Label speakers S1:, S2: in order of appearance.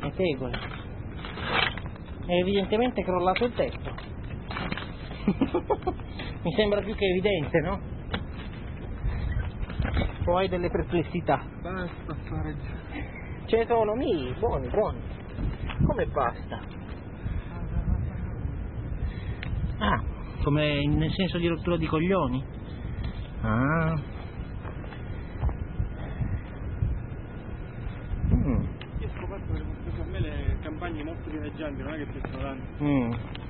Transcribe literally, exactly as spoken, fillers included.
S1: Notevole. È evidentemente crollato il tetto. Mi sembra più che evidente, no? O hai delle perplessità?
S2: Basta fare.
S1: Ce ne sono, mi, buoni, buoni. Come basta? Ah, come nel senso di rottura di coglioni? Ah. Mm.
S2: Io ho scoperto che per me le campagne molto pianeggianti non è che piacciono tanto.
S1: Mm.